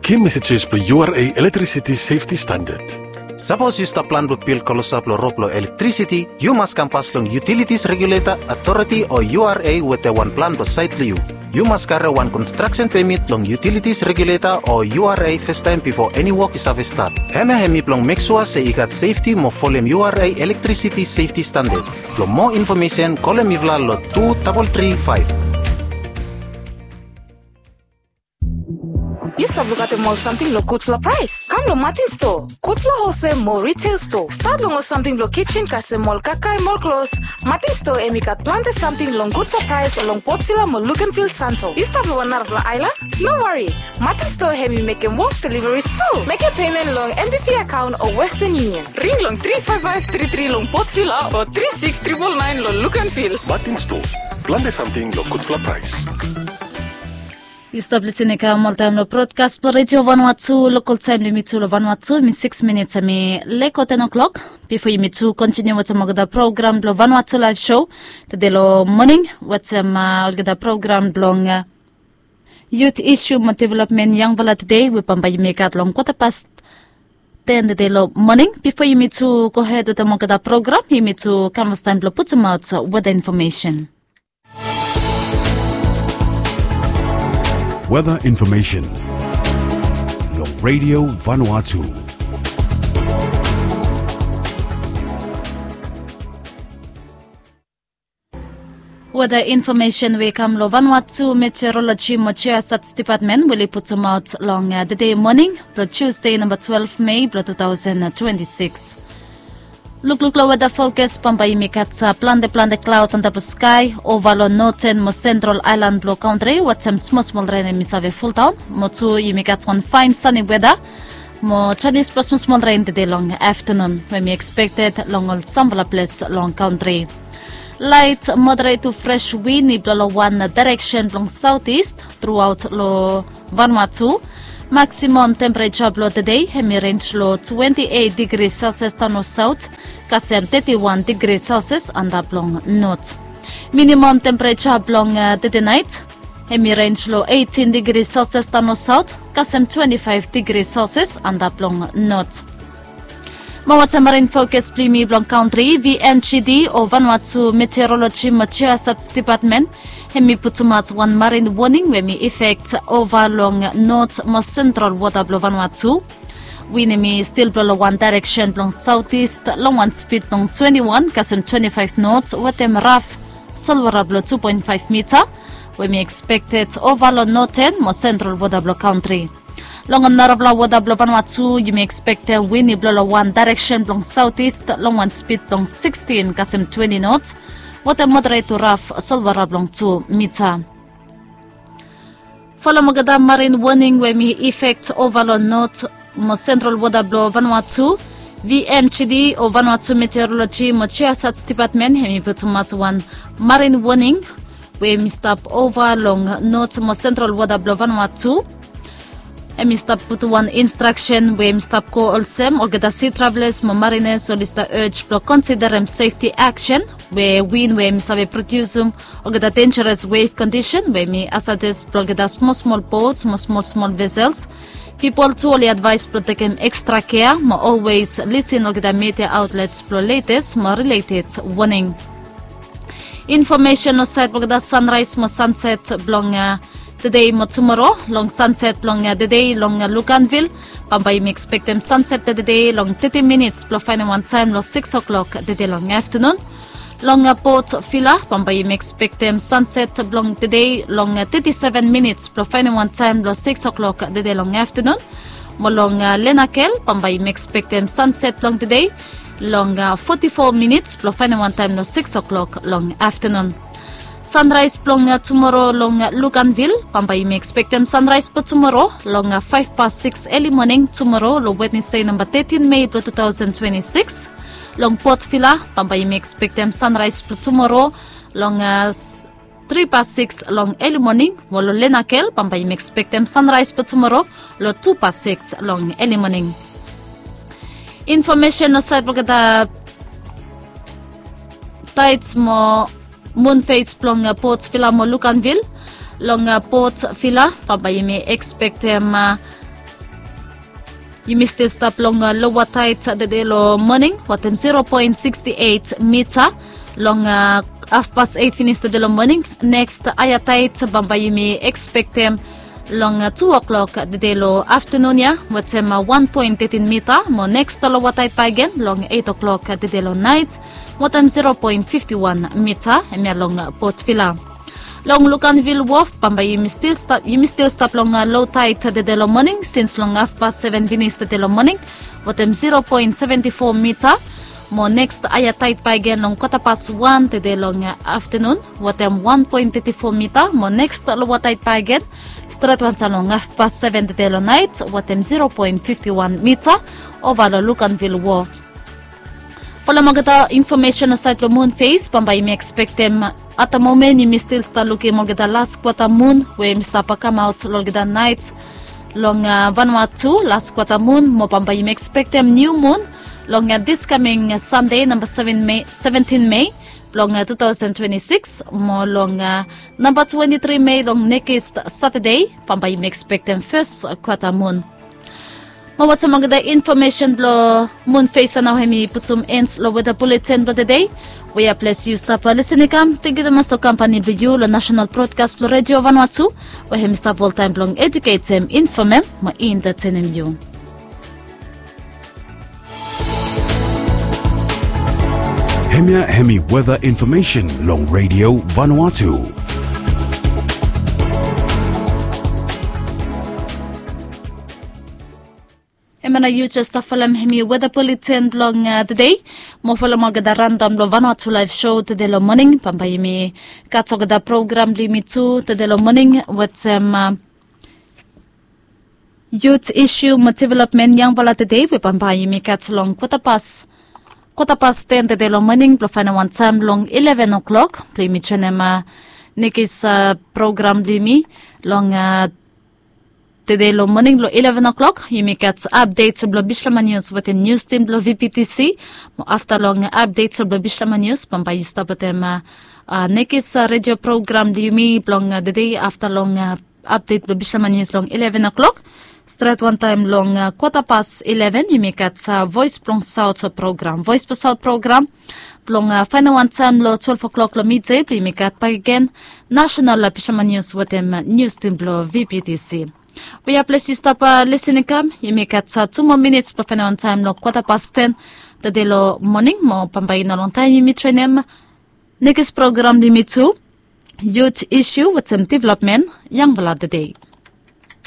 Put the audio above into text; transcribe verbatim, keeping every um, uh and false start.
Key messages plo U R A Electricity Safety Standard. Suppose you stop plan pil kolusap lo roplo electricity, you must pass long Utilities Regulator Authority or U R A with the one plan to site you. You must carry one construction permit long Utilities Regulator or U R A first time before any work is have start. Heme hemi plong make sure say you got safety mo follow U R A Electricity Safety Standard. For more information, call me vla lo two three three five. You stop look at the more something lo good for price. Come lo Martin store. Good for wholesale more retail store. Start long something lo kitchen kase mall kakai mall clothes. Martin store emi kat planted something long good for price along port fila mo look and feel santo. You stop lo one of la isla? No worry. Martin store hemi make him work deliveries too. Make a payment long N B C account or Western Union. Ring long three five five three three long port fila or three six nine nine nine lo look and feel. Martin store. Planted something lo good for price. You stop listening to all time lo broadcast for Radio Vanuatu, local time limit to Vanuatu, me six minutes me leko ten o'clock. Before you meet to continue with the program lo Vanuatu live show, today lo morning, what's um the program long uh, youth issue mo development young vala today, we pamba you make at long quarter past ten the day lo morning. Before you meet to go ahead with the program, you meet to canvas time lo put some out with the information. Weather information. Your Radio Vanuatu. Weather information we come lo Vanuatu Meteorology Mochia Stats Department will put some out long uh, the day morning, but Tuesday number twelve May two thousand twenty-six. Look, look, low weather focus, Pampai Mikatsa, plan the plan the cloud on the sky, over northern, mo central island blow country, what some small, small rain and misave full town, mo two, you make one fine sunny weather, mo Chinese plus small rain the day long afternoon, when we expected long old Samvala place long country. Light, moderate to fresh wind, blow one direction long southeast throughout lo Vanuatu. Maximum temperature blow today, hemi range low twenty-eight degrees Celsius down south, kasem thirty-one degrees Celsius and up long north. Minimum temperature blong uh, the night, hemi range low eighteen degrees Celsius down south, kasem twenty-five degrees Celsius and up long north. Mawat marine focus plimi blong country, V M G D o Vanuatu Meteorology Mochia Stats Department, hemi putumat one marine warning when me effect over long north most central water blow Vanuatu. Winemi still blow one direction blong southeast, long one speed blong twenty-one, kasem twenty-five knots, watem rough, solwara blow two point five meter, when me expected over long northern most central water blow country. Long on Naravla water blow Vanuatu, you may expect a windy blow one direction blong southeast, long one speed blong sixteen, kasem twenty knots, water moderate to rough, solwara blong two meter. Follow magada marine warning when me effect over long north mo central water blow Vanuatu, V M G D o Vanuatu Meteorology Mochia Stats Department, hemi putumat one marine warning where me stop over long north mo central water blow Vanuatu. Emi stop put one instruction where stop ko olsem or get sea travelers mo mariners so lista urge to consider em safety action where wind where mi sabe produce or get a dangerous wave condition where mi asades pro get a small small boats small small small vessels. People to only advise protect em extra care mo always listen or get a media outlets pro latest mo related warning. Information no site pro get a sunrise mo sunset blong uh, today mo tomorrow, long sunset long uh, the day long uh, Lucanville. Pambay me expect them sunset the day long thirty minutes plus final one time long six o'clock the day long afternoon. Long uh, Port Fila, Pambay me expect them sunset long the day long uh, thirty-seven minutes plus final one time long six o'clock the day long afternoon. Mo long uh, Lenakel, Pambay me expect them sunset long the day long uh, forty-four minutes plus final one time long six o'clock long afternoon. Sunrise plong uh, tomorrow long uh, Lucanville, Pambay me expect them sunrise for tomorrow long uh, five past six early morning tomorrow lo Wednesday number thirteen May two thousand twenty-six. Long Port Vila, Pambay me expect them sunrise for tomorrow long uh, three past six long early morning. Wolo Lenakel, Pambay me expect them sunrise for tomorrow lo two past six long early morning. Information no side pagkata tides mo Moonface plong uh, Port Vila mo Lucanville, long uh, Port Vila, Pambay me expect them uh, You may still stop long uh, lower tides at the day low morning, watem zero point six eight meter, long uh, half past eight finish the day low morning. Next, higher tides, bamba you may expect them long uh, two o'clock at the day low afternoon, yeah, watem uh, one point one eight meter, more next lower tide by again, long eight o'clock at the day low night, watem zero point five one meter, and long uh, Port Vila. Long Lucanville Wharf, Bamba, you may still stop, you may still stop long uh, low tide to the day low morning, since long half past seven finish the day low morning, watem zero point seven four meter, more next higher tide by again long quarter past one to the long uh, afternoon, watem one point three four meter, more next lower tide by again, straight once along half past seven to the low night, watem zero point five one meter, over the Lucanville Wharf. For the maganda information aside the moon phase, Bamba, you may expect them at the moment. You may still start looking maganda last quarter moon, where you start to come out logada nights long uh, Vanuatu last quarter moon. Mo Bamba, you may expect them new moon long uh, this coming uh, Sunday, number seven May, seventeen May, long uh, two thousand twenty-six. More long uh, number twenty-three May, long next Saturday. Bamba, you may expect them first uh, quarter moon. Mawat sa mga information blo moon face na hemi putum ends lo weather bulletin blo today. We are blessed you stop listening kam. Thank you the master company video lo national broadcast blo radio Vanuatu. We hemi stop all time long educate them inform ma entertain you. Hemia Hemi weather information long radio Vanuatu. Emana you just a falam hemi weather bulletin long uh, today. Mo falam magada random lo Vanuatu live show today lo morning. Pamba yimi katogada program limitu today lo morning with um, uh, youth issue ma development yang vala today. We pamba yimi kat long quarter past quarter past ten today lo morning. Plo final one time long eleven o'clock. Play mi chenema nikis uh, program limi long uh, today lo morning lo eleven o'clock. You may get updates blo Bishlama News with the news team blo V P T C. After long updates blo Bishlama News, pamba you stop at them uh, uh, next uh, radio program do you me long uh, the day after long uh, update blo Bishlama News long eleven o'clock. Straight one time long uh, quarter past eleven. You may get uh, voice plong South program. Voice per South program. Plong uh, final one time lo twelve o'clock lo midday. You may get back again national uh, Bishlama News with them uh, news team blo V P T C. We are blessed you stop uh, listening come. You make it uh, two more minutes per final one time lo quarter past ten the day lo morning. Mo pambay na long time you meet them. Next program limit to youth issue with some development young blood the day.